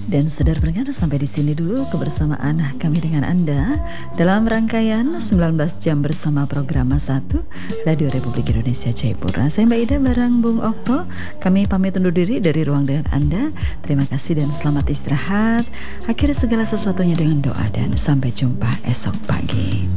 Dan saudara pendengar, sampai di sini dulu kebersamaan kami dengan Anda dalam rangkaian 19 jam bersama program 1 Radio Republik Indonesia Jayapura. Saya Mbak Ida bareng Bung Okto. Kami pamit undur diri dari ruang dengan Anda. Terima kasih dan selamat istirahat. Akhiri segala sesuatunya dengan doa dan sampai jumpa esok pagi.